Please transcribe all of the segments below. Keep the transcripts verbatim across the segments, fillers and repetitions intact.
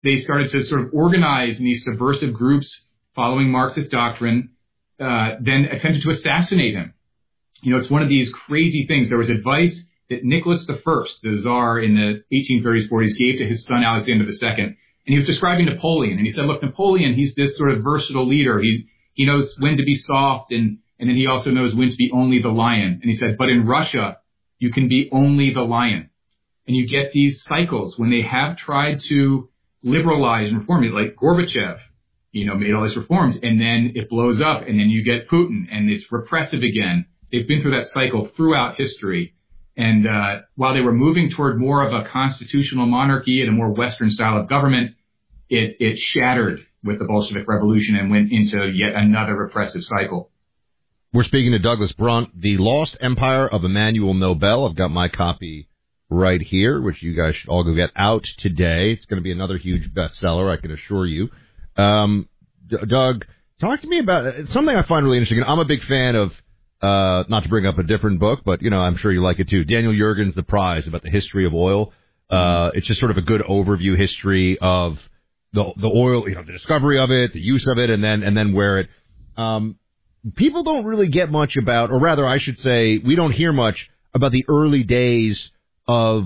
they started to sort of organize in these subversive groups following Marxist doctrine, uh, then attempted to assassinate him. You know, it's one of these crazy things. There was advice that Nicholas the First, the Tsar in the eighteen thirties, forties, gave to his son Alexander the Second. And he was describing Napoleon. And he said, look, Napoleon, he's this sort of versatile leader. He, he knows when to be soft, and, and then he also knows when to be only the lion. And he said, but in Russia, you can be only the lion. And you get these cycles when they have tried to liberalize and reform it, like Gorbachev, you know, made all these reforms, and then it blows up, and then you get Putin, and it's repressive again. They've been through that cycle throughout history. And uh, while they were moving toward more of a constitutional monarchy and a more Western style of government, it, it shattered with the Bolshevik Revolution and went into yet another repressive cycle. We're speaking to Douglas Brunt, The Lost Empire of Emmanuel Nobel. I've got my copy right here, which you guys should all go get out today. It's going to be another huge bestseller, I can assure you. Um, D- Doug, talk to me about something I find really interesting. I'm a big fan of, uh, not to bring up a different book, but, you know, I'm sure you like it too. Daniel Yergin's The Prize, about the history of oil. Uh, it's just sort of a good overview history of the the oil, you know, the discovery of it, the use of it, and then and then where it. Um, people don't really get much about, or rather, I should say, we don't hear much about the early days of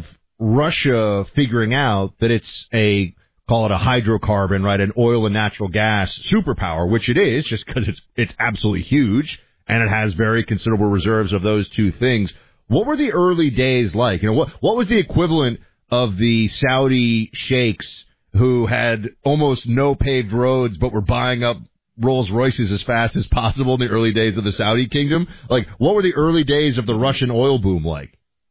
Russia figuring out that it's a, call it a hydrocarbon, right, an oil and natural gas superpower, which it is, just because it's it's absolutely huge, and it has very considerable reserves of those two things. What were the early days like? You know, what what was the equivalent of the Saudi sheikhs who had almost no paved roads but were buying up Rolls Royces as fast as possible in the early days of the Saudi kingdom? Like, what were the early days of the Russian oil boom like?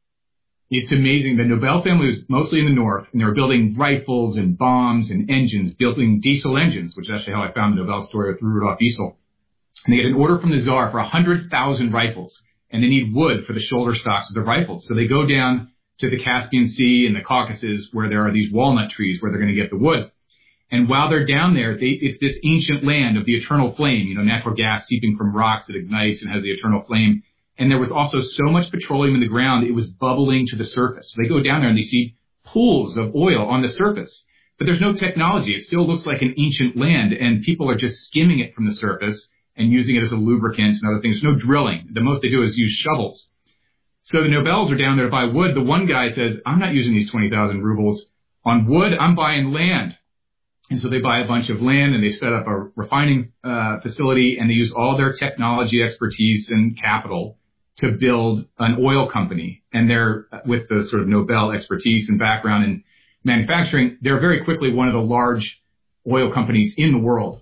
It's amazing. The Nobel family was mostly in the north, and they were building rifles and bombs and engines, building diesel engines, which is actually how I found the Nobel story through Rudolf Diesel. And they get an order from the Tsar for one hundred thousand rifles, and they need wood for the shoulder stocks of the rifles. So they go down to the Caspian Sea and the Caucasus, where there are these walnut trees where they're going to get the wood. And while they're down there, they, it's this ancient land of the eternal flame, you know, natural gas seeping from rocks that ignites and has the eternal flame. And there was also so much petroleum in the ground, it was bubbling to the surface. So they go down there and they see pools of oil on the surface. But there's no technology. It still looks like an ancient land, and people are just skimming it from the surface and using it as a lubricant and other things. There's no drilling. The most they do is use shovels. So the Nobels are down there to buy wood. The one guy says, I'm not using these twenty thousand rubles on wood. I'm buying land. And so they buy a bunch of land, and they set up a refining uh, facility, and they use all their technology expertise and capital to build an oil company. And they're, with the sort of Nobel expertise and background in manufacturing, they're very quickly one of the large oil companies in the world.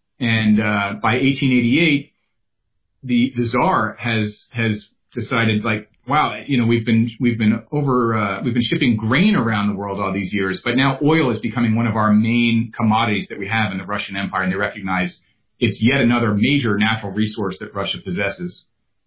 And uh, by eighteen eighty-eight, the the Tsar has has decided, like, wow, you know, we've been we've been over uh, we've been shipping grain around the world all these years, but now oil is becoming one of our main commodities that we have in the Russian Empire, and they recognize it's yet another major natural resource that Russia possesses.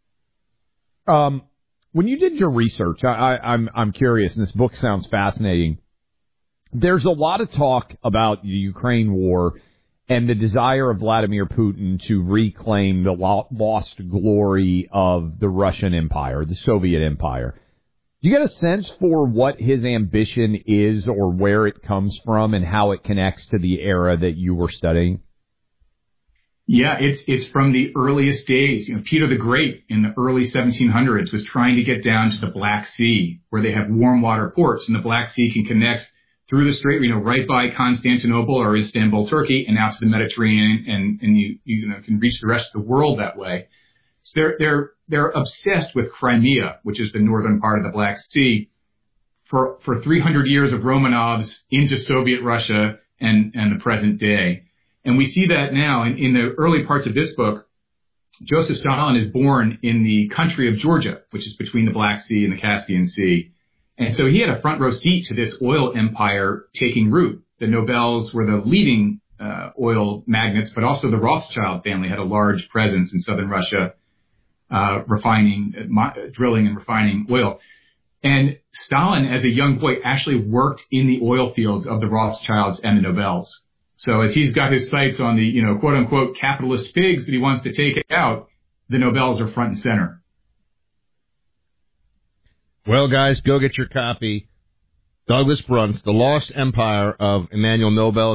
Um, when you did your research, I, I, I'm I'm curious, and this book sounds fascinating. There's a lot of talk about the Ukraine war and the desire of Vladimir Putin to reclaim the lo- lost glory of the Russian Empire, the Soviet Empire. Do you get a sense for what his ambition is, or where it comes from, and how it connects to the era that you were studying? Yeah, it's it's from the earliest days. You know, Peter the Great in the early seventeen hundreds was trying to get down to the Black Sea, where they have warm water ports, and the Black Sea can connect through the strait, you know, right by Constantinople or Istanbul, Turkey, and out to the Mediterranean, and, and you, you know, can reach the rest of the world that way. So they're, they're, they're obsessed with Crimea, which is the northern part of the Black Sea, for, for three hundred years of Romanovs into Soviet Russia and, and the present day. And we see that now in, in the early parts of this book. Joseph Stalin is born in the country of Georgia, which is between the Black Sea and the Caspian Sea. And so he had a front row seat to this oil empire taking root. The Nobels were the leading uh, oil magnates, but also the Rothschild family had a large presence in southern Russia, uh, refining, uh, drilling and refining oil. And Stalin, as a young boy, actually worked in the oil fields of the Rothschilds and the Nobels. So as he's got his sights on the, you know, quote unquote capitalist pigs that he wants to take out, the Nobels are front and center. Well, guys, go get your copy. Douglas Brunt's The Lost Empire of Emmanuel Nobel.